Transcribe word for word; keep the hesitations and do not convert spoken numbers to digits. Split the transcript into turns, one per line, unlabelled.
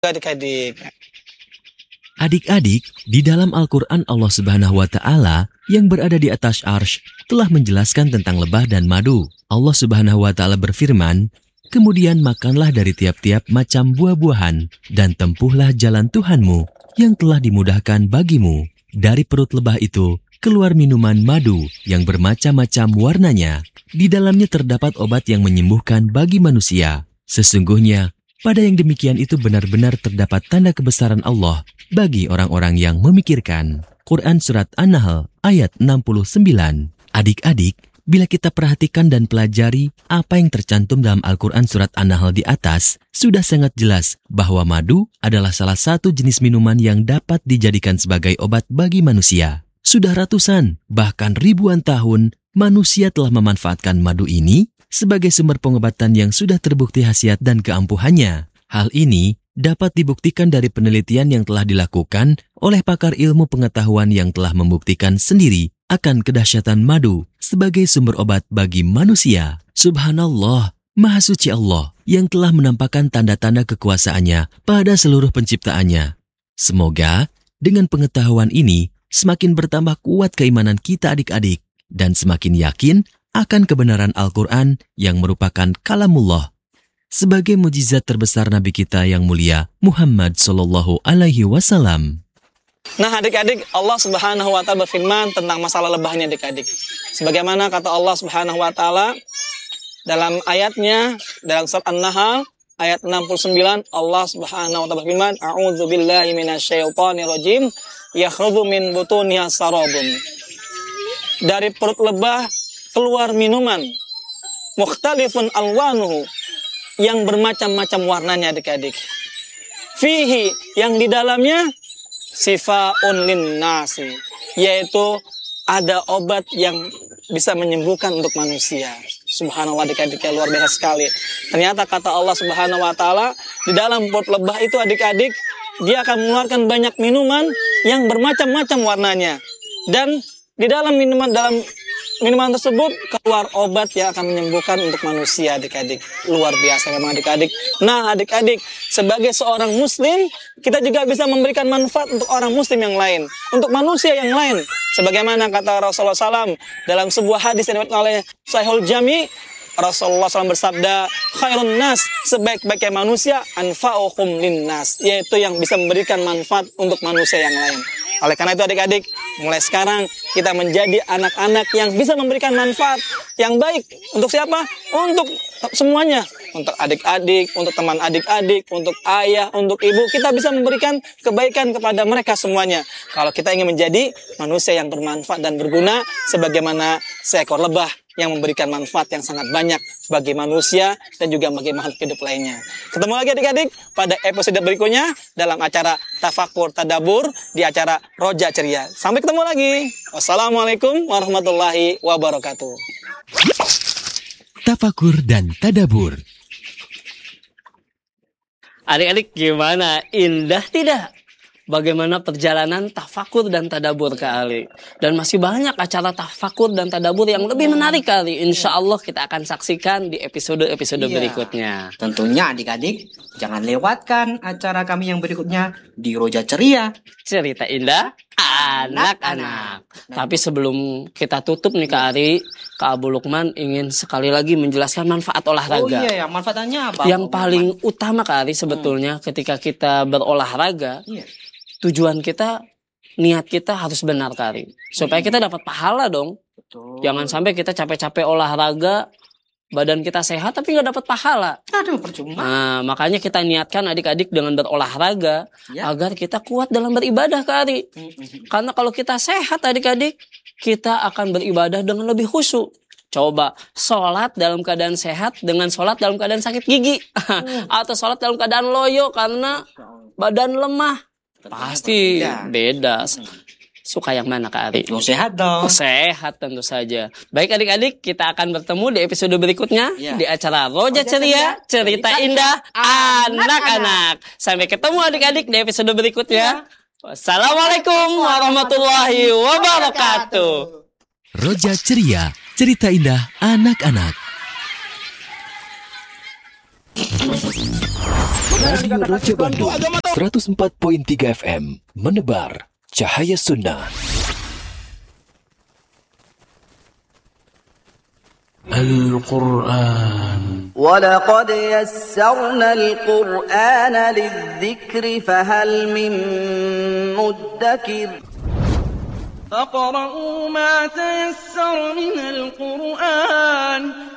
Adik-adik.
Adik-adik, di dalam Al-Quran Allah Subhanahu wa Ta'ala yang berada di atas arsy telah menjelaskan tentang lebah dan madu. Allah Subhanahu wa Ta'ala berfirman, "Kemudian makanlah dari tiap-tiap macam buah-buahan dan tempuhlah jalan Tuhanmu yang telah dimudahkan bagimu. Dari perut lebah itu keluar minuman madu yang bermacam-macam warnanya. Di dalamnya terdapat obat yang menyembuhkan bagi manusia. Sesungguhnya pada yang demikian itu benar-benar terdapat tanda kebesaran Allah bagi orang-orang yang memikirkan." Quran Surat An-Nahl ayat enam puluh sembilan. Adik-adik, bila kita perhatikan dan pelajari apa yang tercantum dalam Al-Quran Surat An-Nahl di atas, sudah sangat jelas bahwa madu adalah salah satu jenis minuman yang dapat dijadikan sebagai obat bagi manusia. Sudah ratusan, bahkan ribuan tahun, manusia telah memanfaatkan madu ini sebagai sumber pengobatan yang sudah terbukti khasiat dan keampuhannya. Hal ini dapat dibuktikan dari penelitian yang telah dilakukan oleh pakar ilmu pengetahuan yang telah membuktikan sendiri akan kedahsyatan madu sebagai sumber obat bagi manusia. Subhanallah, Maha Suci Allah yang telah menampakkan tanda-tanda kekuasaannya pada seluruh penciptaannya. Semoga dengan pengetahuan ini semakin bertambah kuat keimanan kita adik-adik dan semakin yakin akan kebenaran Al-Quran yang merupakan kalamullah sebagai mujizat terbesar Nabi kita yang mulia Muhammad Sallallahu Alaihi Wasallam.
Nah adik-adik, Allah Subhanahu wa Ta'ala berfirman tentang masalah lebahnya adik-adik. Sebagaimana kata Allah Subhanahu wa Ta'ala dalam ayatnya dalam surat An-Nahl ayat enam puluh sembilan, Allah Subhanahu wa Ta'ala berfirman, "A'udzu billahi minasyaitonir rajim, yakhruju min butuniha sarabun." Dari perut lebah keluar minuman mukhtalifun alwanuhu yang bermacam-macam warnanya adik-adik. Fihi yang di dalamnya sifaun linnasi, yaitu ada obat yang bisa menyembuhkan untuk manusia. Subhanallah adik-adik, luar biasa sekali. Ternyata kata Allah Subhanahu wa Ta'ala di dalam perut lebah itu adik-adik, dia akan mengeluarkan banyak minuman yang bermacam-macam warnanya. Dan di dalam minuman dalam minuman tersebut keluar obat yang akan menyembuhkan untuk manusia adik-adik. Luar biasa memang adik-adik. Nah adik-adik, sebagai seorang muslim, kita juga bisa memberikan manfaat untuk orang muslim yang lain, untuk manusia yang lain. Sebagaimana kata Rasulullah shallallahu alaihi wasallam dalam sebuah hadis yang diriwayatkan oleh Sahihul Jami, Rasulullah shallallahu alaihi wasallam bersabda, "Khairun nas," sebaik-baiknya manusia, "anfa'uhum linnas," yaitu yang bisa memberikan manfaat untuk manusia yang lain. Oleh karena itu adik-adik, mulai sekarang kita menjadi anak-anak yang bisa memberikan manfaat yang baik. Untuk siapa? Untuk semuanya. Untuk adik-adik, untuk teman adik-adik, untuk ayah, untuk ibu. Kita bisa memberikan kebaikan kepada mereka semuanya. Kalau kita ingin menjadi manusia yang bermanfaat dan berguna, sebagaimana seekor lebah yang memberikan manfaat yang sangat banyak bagi manusia dan juga bagi makhluk hidup lainnya. Ketemu lagi adik-adik pada episode berikutnya dalam acara Tafakur Tadabur di acara Roja Ceria. Sampai ketemu lagi. Wassalamualaikum warahmatullahi wabarakatuh.
Tafakur dan Tadabur.
Adik-adik gimana? Indah tidak? Bagaimana perjalanan tafakur dan tadabur kali. Dan masih banyak acara tafakur dan tadabur yang lebih menarik kali. Insya Allah kita akan saksikan di episode-episode iya. berikutnya.
Tentunya adik-adik, jangan lewatkan acara kami yang berikutnya di Roja Ceria.
Cerita indah anak-anak. Tapi sebelum kita tutup nih Kak Ari, Kak Abu Lukman ingin sekali lagi menjelaskan manfaat olahraga.
Oh iya ya, manfaatnya apa?
Yang paling utama Kak Ari sebetulnya hmm. ketika kita berolahraga, iya. tujuan kita, niat kita harus benar Kak, supaya kita dapat pahala dong.
Betul.
Jangan sampai kita capek-capek olahraga, badan kita sehat tapi nggak dapat pahala.
Aduh, percuma.
Nah, makanya kita niatkan adik-adik dengan berolahraga ya. Agar kita kuat dalam beribadah Kak. Mm-hmm. Karena kalau kita sehat adik-adik, kita akan beribadah dengan lebih khusyuk. Coba sholat dalam keadaan sehat dengan sholat dalam keadaan sakit gigi. Mm. Atau sholat dalam keadaan loyo karena badan lemah. Pasti beda. Suka yang mana Kak Ari?
Oh, sehat dong.
Oh, sehat tentu saja. Baik adik-adik, kita akan bertemu di episode berikutnya ya. Di acara Roja Ceria, Cerita Indah Anak-anak. Sampai ketemu adik-adik di episode berikutnya. Ya. Wassalamualaikum warahmatullahi wabarakatuh.
Roja Ceria, Cerita Indah Anak-anak.
Radio Raja Bandung seratus empat koma tiga F M menebar cahaya sunnah.
Al-Quran.
وَلَقَدْ يَسَّرْنَا الْقُرْآنَ لِلذِّكْرِ فَهَلْ مِن مُّدَّكِرٍ فَاقْرَؤُوا مَا تَيَسَّرَ مِنَ الْقُرْآنِ